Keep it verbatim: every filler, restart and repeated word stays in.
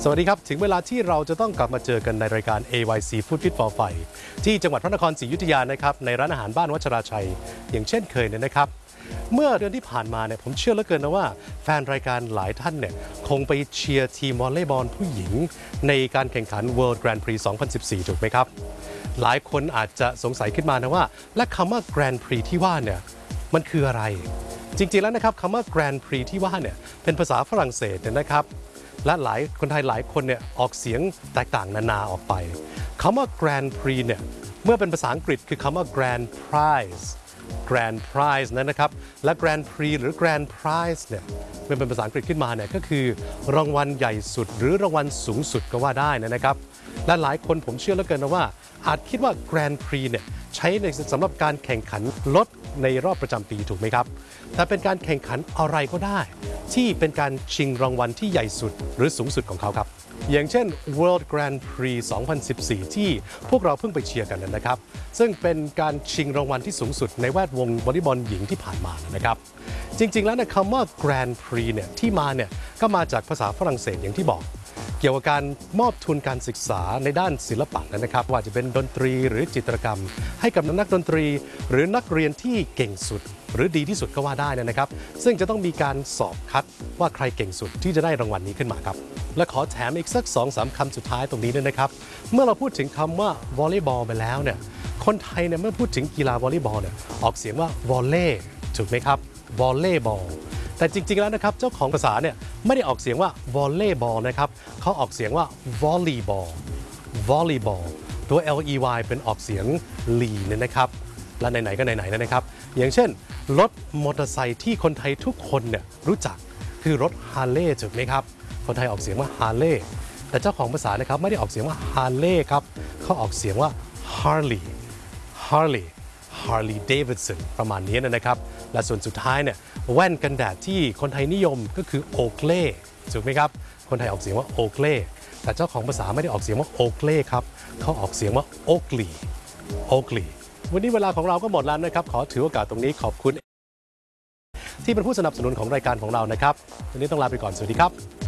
สวัสดีครับถึงเวลาที่เราจะต้องกลับมาเจอกันในรายการ เอ วาย ซี Food Fit for Fight ที่จังหวัดพระนครศรีอยุธยานะครับในร้านอาหารบ้านวัชราชัยอย่างเช่นเคยเนี่ยนะครับเมื่อเดือนที่ผ่านมาเนี่ยผมเชื่อเหลือเกินนะว่าแฟนรายการหลายท่านเนี่ยคงไปเชียร์ทีมวอลเลย์บอลผู้หญิงในการแข่งขัน World Grand Prix สองพันสิบสี่ ถูกไหมครับหลายคนอาจจะสงสัยขึ้นมานะว่าและคำว่า Grand Prix ที่ว่าเนี่ยมันคืออะไรจริงๆแล้วนะครับคำว่า Grand Prix ที่ว่าเนี่ยเป็นภาษาฝรั่งเศสเนี่ยนะครับและหลายคนไทยหลายคนเนี่ยออกเสียงแตกต่างนานาออกไปคำว่า Grand Prix เนี่ยเมื่อเป็นภาษาอังกฤษคือคำว่า Grand Prize Grand Prize นั้นนะครับและ Grand Prix หรือ Grand Prize เนี่ยเมื่อเป็นภาษาอังกฤษขึ้นมาเนี่ยก็คือรางวัลใหญ่สุดหรือรางวัลสูงสุดก็ว่าได้นะครับและหลายคนผมเชื่อเหลือเกินนะว่าอาจคิดว่า Grand Prix เนี่ยใช้ในสำหรับการแข่งขันรถในรอบประจำปีถูกไหมครับแต่เป็นการแข่งขันอะไรก็ได้ที่เป็นการชิงรางวัลที่ใหญ่สุดหรือสูงสุดของเขาครับอย่างเช่น World Grand Prix สองพันสิบสี่ ที่พวกเราเพิ่งไปเชียร์กันนะครับซึ่งเป็นการชิงรางวัลที่สูงสุดในแวดวงวอลเลย์บอลหญิงที่ผ่านมานะครับจริงๆแล้วนะคำว่า Grand Prix เนี่ยที่มาเนี่ยก็มาจากภาษาฝรั่งเศสอย่างที่บอกเกี่ยวกับการมอบทุนการศึกษาในด้านศิลปะนะครับว่าจะเป็นดนตรีหรือจิตรกรรมให้กับนักดนตรีหรือนักเรียนที่เก่งสุดหรือดีที่สุดก็ว่าได้นะครับซึ่งจะต้องมีการสอบคัดว่าใครเก่งสุดที่จะได้รางวัลนี้ขึ้นมาครับและขอแถมอีกสัก สองสาม คำสุดท้ายตรงนี้ด้วยนะครับเมื่อเราพูดถึงคำว่าวอลเลย์บอลไปแล้วเนี่ยคนไทยเนี่ยเมื่อพูดถึงกีฬาวอลเลย์บอลเนี่ยออกเสียงว่าวอลเล่ถูกไหมครับวอลเลย์บอลแต่จริงๆแล้วนะครับเจ้าของภาษาเนี่ยไม่ได้ออกเสียงว่าวอลเลย์บอลนะครับเขาออกเสียงว่าวอลเลย์บอลวอลเลย์บอลตัว แอล อี วาย เป็นออกเสียงลีเนี่ยนะครับและไหนๆก็ไหนๆนะครับอย่างเช่นรถมอเตอร์ไซค์ที่คนไทยทุกคนเนี่ยรู้จักคือรถฮาร์เลย์ถูกไหมครับคนไทยออกเสียงว่าฮาร์เลย์แต่เจ้าของภาษานะครับไม่ได้ออกเสียงว่าฮาร์เลย์ครับเขาออกเสียงว่าฮาร์ลีย์ฮาร์ลีย์ฮาร์ลีย์เดวิดสันประมาณนี้นะครับและส่วนสุดท้ายเนี่ยแว่นกันแดดที่คนไทยนิยมก็คือโอเกล่ถูกไหมครับคนไทยออกเสียงว่าโอเกล่แต่เจ้าของภาษาไม่ได้ออกเสียงว่าโอเกล่ครับเขาออกเสียงว่าโอเกลีโอเกลีวันนี้เวลาของเราก็หมดแล้วนะครับขอถือโอกาสตรงนี้ขอบคุณที่เป็นผู้สนับสนุนของรายการของเรานะครับวันนี้ต้องลาไปก่อนสวัสดีครับ